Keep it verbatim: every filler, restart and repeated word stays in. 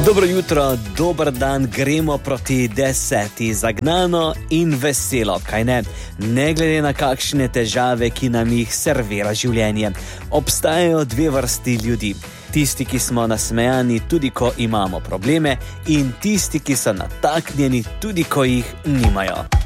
Dobro jutro, dober dan, gremo proti deseti, zagnano in veselo, kaj ne? Ne glede na kakšne težave, ki nam jih servira življenje. Obstajajo dve vrsti ljudi. Tisti, ki smo nasmejani tudi, ko imamo probleme, in tisti, ki so nataknjeni tudi, ko jih nimajo.